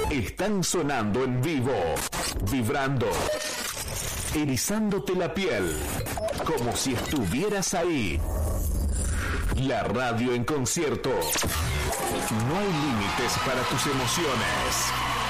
están sonando en vivo, vibrando, erizándote la piel, como si estuvieras ahí. La radio en concierto. No hay límites para tus emociones.